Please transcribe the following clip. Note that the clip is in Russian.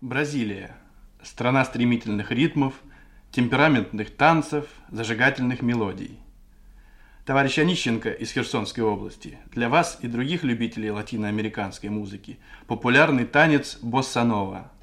Бразилия. Страна стремительных ритмов, темпераментных танцев, зажигательных мелодий. Товарищ Онищенко из Херсонской области, для вас и других любителей латиноамериканской музыки популярный танец босса-нова.